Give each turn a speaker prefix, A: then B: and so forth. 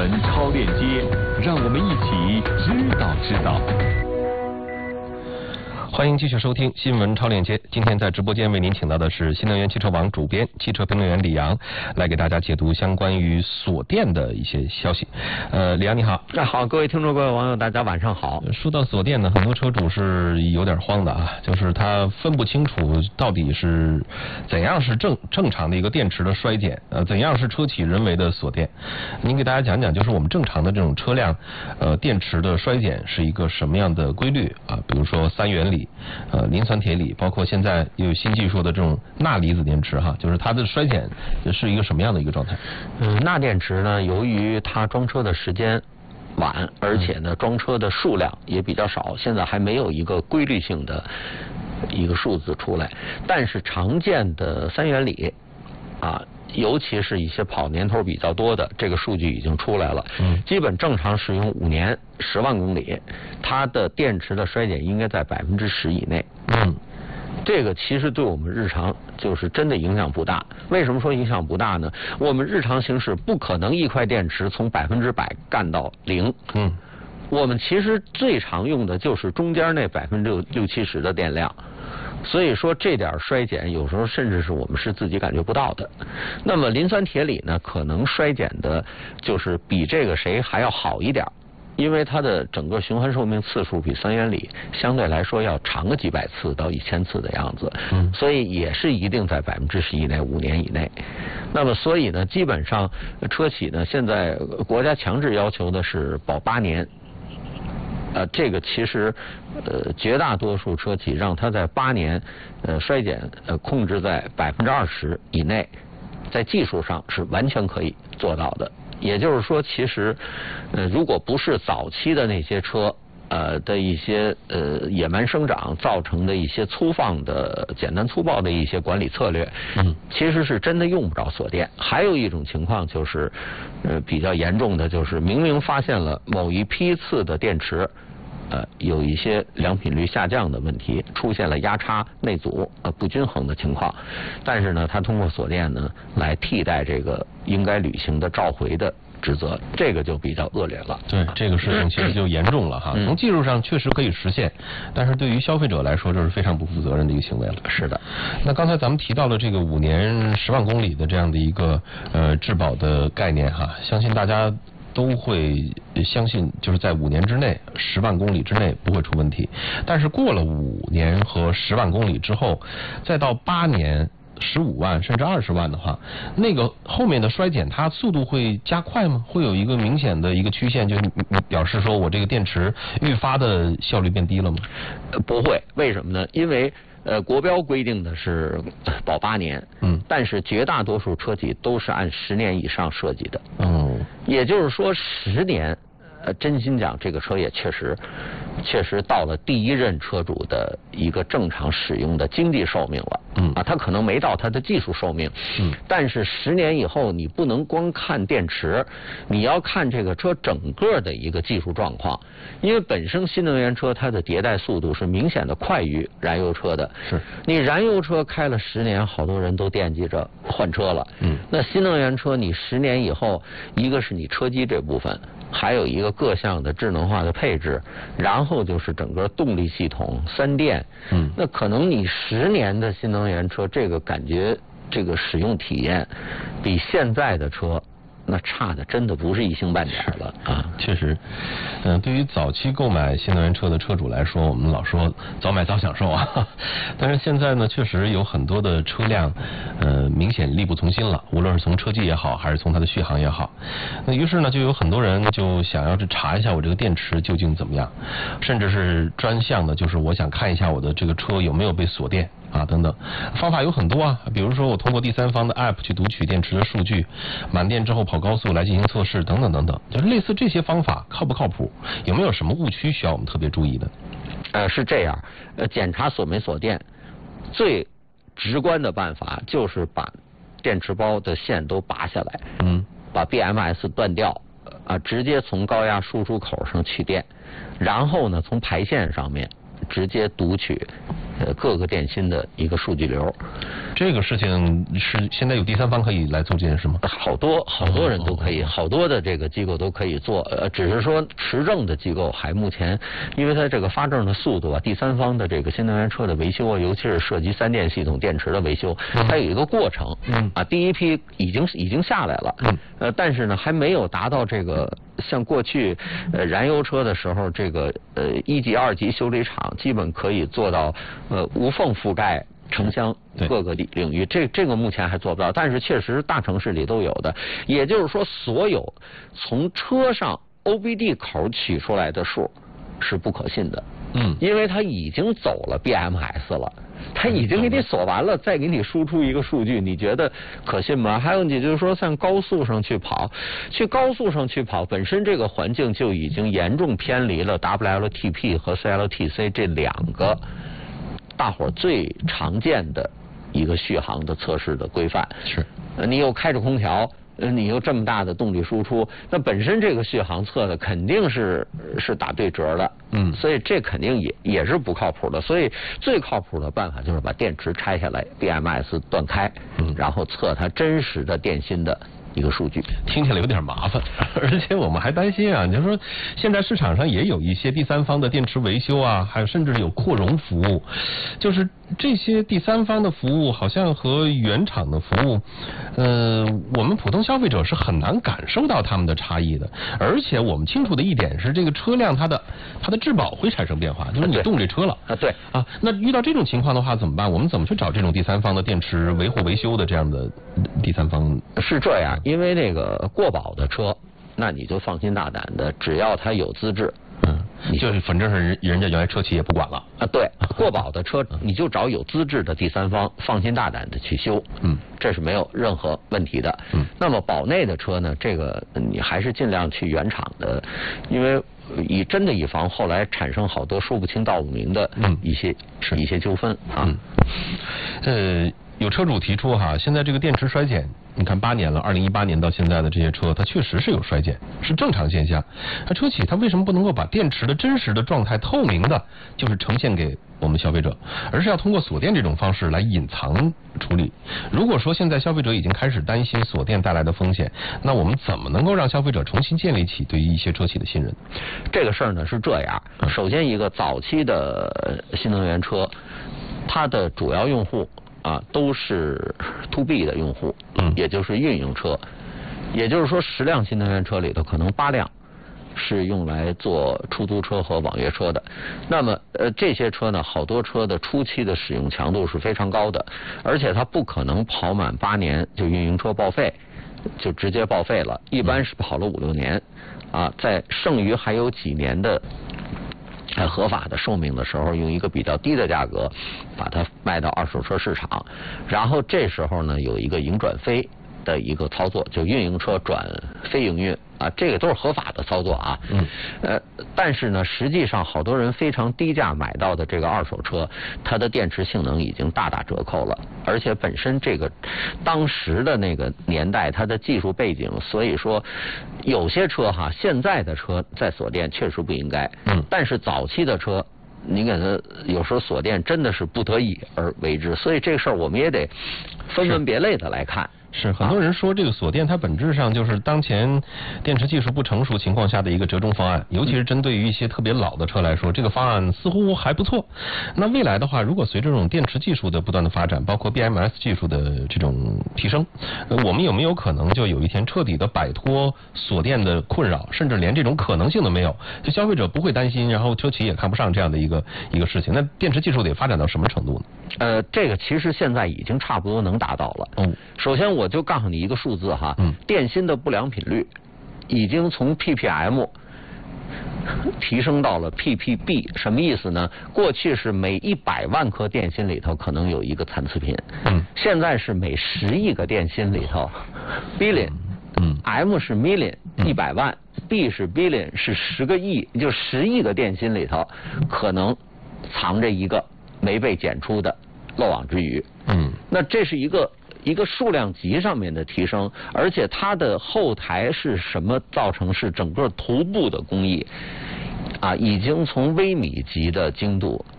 A: 闻超链接，让我们一起知道。
B: 欢迎继续收听新闻超链接。今天在直播间为您请到的是新能源汽车网主编、汽车评论员李阳，来给大家解读相关于锁电的一些消息。李阳你好。
C: 好，各位听众、各位网友，大家晚上好。
B: 说到锁电呢，很多车主是有点慌的啊，就是他分不清楚到底是怎样是正常的一个电池的衰减，怎样是车企人为的锁电。您给大家讲讲，就是我们正常的这种车辆，电池的衰减是一个什么样的规律啊？比如说三元锂。磷酸铁锂，包括现在又有新技术的这种钠离子电池哈，就是它的衰减是一个什么样的一个状态？
C: 钠电池呢，由于它装车的时间晚，而且呢装车的数量也比较少，现在还没有一个规律性的一个数字出来。但是常见的三元锂啊，尤其是一些跑年头比较多的，这个数据已经出来了。基本正常使用5年10万公里，它的电池的衰减应该在10%以内。这个其实对我们日常就是真的影响不大。为什么说影响不大呢？我们日常行驶不可能一块电池从100%干到0。我们其实最常用的就是中间那60-70%的电量。所以说这点衰减有时候甚至是我们是自己感觉不到的。那么磷酸铁锂呢，可能衰减的就是比这个谁还要好一点，因为它的整个循环寿命次数比三元锂相对来说要长个几百次到1000次的样子。所以也是一定在10%以内，5年以内。那么所以呢，基本上车企呢现在国家强制要求的是保8年。这个其实绝大多数车企让它在8年衰减控制在20%以内，在技术上是完全可以做到的。也就是说，其实如果不是早期的那些车的一些野蛮生长造成的一些粗放的简单粗暴的一些管理策略，其实是真的用不着锁电。还有一种情况就是比较严重的，就是明明发现了某一批次的电池有一些良品率下降的问题，出现了压差内阻不均衡的情况，但是呢它通过锁电呢来替代这个应该履行的召回的职责，这个就比较恶劣了。
B: 对，这个事情其实就严重了哈。从技术上确实可以实现，但是对于消费者来说，这是非常不负责任的一个行为了。
C: 是的。
B: 那刚才咱们提到了这个5年10万公里的这样的一个质保的概念哈，相信大家都会相信，就是在5年之内10万公里之内不会出问题。但是过了5年和10万公里之后，再到8年15万甚至20万的话，那个后面的衰减它速度会加快吗？会有一个明显的一个曲线，就是表示说我这个电池愈发的效率变低了吗？
C: 不会。为什么呢？因为国标规定的是保8年，但是绝大多数车企都是按10年以上设计的。也就是说10年，真心讲，这个车也确实到了第一任车主的一个正常使用的经济寿命了。它可能没到它的技术寿命。但是10年以后，你不能光看电池，你要看这个车整个的一个技术状况。因为本身新能源车它的迭代速度是明显的快于燃油车的。你燃油车开了10年，好多人都惦记着换车了。那新能源车你10年以后，一个是你车机这部分，还有一个各项的智能化的配置，然后就是整个动力系统、3电。那可能你10年的新能源车，这个感觉，这个使用体验，比现在的车那差的真的不是一星半点了啊！
B: 确实，对于早期购买新能源车的车主来说，我们老说早买早享受啊。但是现在呢，确实有很多的车辆，明显力不从心了，无论是从车机也好，还是从它的续航也好。那于是呢，就有很多人就想要去查一下我这个电池究竟怎么样，甚至是专项的，就是我想看一下我的这个车有没有被锁电。等等，方法有很多啊，比如说我通过第三方的 App 去读取电池的数据，满电之后跑高速来进行测试，等等等等，就是类似这些方法靠不靠谱？有没有什么误区需要我们特别注意的？
C: 是这样，检查锁没锁电，最直观的办法就是把电池包的线都拔下来，把 BMS 断掉，直接从高压输出口上取电，然后呢从排线上面直接读取各个电芯的一个数据流。
B: 这个事情是现在有第三方可以来做这件事吗？
C: 好多人都可以，好多的这个机构都可以做，只是说持证的机构还目前，因为它这个发证的速度啊，第三方的这个新能源车的维修啊，尤其是涉及三电系统电池的维修，它有一个过程。第一批已经下来了。但是呢，还没有达到这个像过去燃油车的时候，这个1级、2级修理厂基本可以做到无缝覆盖城乡各个领域，这个目前还做不到，但是确实大城市里都有的。也就是说，所有从车上 OBD 口取出来的数是不可信的。因为它已经走了 BMS 了，它已经给你锁完了，再给你输出一个数据，你觉得可信吗？还有你就是说，像高速上去跑，本身这个环境就已经严重偏离了 WLTP 和 CLTC 这两个大伙最常见的一个续航的测试的规范。
B: 是，
C: 你又开着空调。你有这么大的动力输出，那本身这个续航测的肯定是打对折的。所以这肯定也是不靠谱的。所以最靠谱的办法就是把电池拆下来 ，BMS 断开，然后测它真实的电芯的一个数据。
B: 听起来有点麻烦，而且我们还担心啊，就是说现在市场上也有一些第三方的电池维修啊，还有甚至有扩容服务，就是这些第三方的服务好像和原厂的服务，我们普通消费者是很难感受到他们的差异的。而且我们清楚的一点是，这个车辆它的质保会产生变化，就是你动这车了
C: 对啊，
B: 那遇到这种情况的话怎么办？我们怎么去找这种第三方的电池维修的这样的第三方？
C: 是这样，因为那个过保的车，那你就放心大胆的，只要它有资质。
B: 就是反正是人家原来车企也不管了
C: 啊。对，过保的车你就找有资质的第三方，放心大胆的去修。这是没有任何问题的。那么保内的车呢，这个你还是尽量去原厂的，因为以防后来产生好多说不清道不明的一些纠纷啊。
B: 有车主提出哈，现在这个电池衰减，你看8年了，2018年到现在的这些车，它确实是有衰减，是正常现象。那车企它为什么不能够把电池的真实的状态透明的，就是呈现给我们消费者，而是要通过锁电这种方式来隐藏处理？如果说现在消费者已经开始担心锁电带来的风险，那我们怎么能够让消费者重新建立起对于一些车企的信任？
C: 这个事儿呢是这样，首先一个早期的新能源车，它的主要用户都是 to B 的用户，也就是运营车，也就是说10辆新能源车里头可能8辆是用来做出租车和网约车的。那么这些车呢，好多车的初期的使用强度是非常高的，而且它不可能跑满8年就运营车报废，就直接报废了，一般是跑了5、6年在剩余还有几年的合法的寿命的时候，用一个比较低的价格把它卖到二手车市场，然后这时候呢有一个营转非的一个操作，就运营车转非营运这个都是合法的操作啊。但是呢，实际上好多人非常低价买到的这个二手车，它的电池性能已经大打折扣了，而且本身这个当时的那个年代它的技术背景，所以说有些车现在的车在锁电确实不应该。但是早期的车，你给它有时候锁电真的是不得已而为之，所以这个事儿我们也得分门别类的来看。
B: 是很多人说这个锁电它本质上就是当前电池技术不成熟情况下的一个折中方案，尤其是针对于一些特别老的车来说，这个方案似乎还不错。那未来的话，如果随着这种电池技术的不断的发展，包括 BMS 技术的这种提升，我们有没有可能就有一天彻底的摆脱锁电的困扰，甚至连这种可能性都没有，就消费者不会担心，然后车企也看不上这样的一个事情？那电池技术得发展到什么程度呢？
C: 这个其实现在已经差不多能达到了。首先我就告诉你一个数字电芯的不良品率已经从 ppm 提升到了 ppb， 什么意思呢？过去是每100万颗电芯里头可能有一个残次品，现在是每10亿个电芯里头 billion， m 是 million，100万，b 是 billion， 是10个亿，就10亿个电芯里头可能藏着一个没被检出的漏网之鱼。那这是一个数量级上面的提升，而且它的后台是什么造成？是整个头部的工艺已经从微米级的精度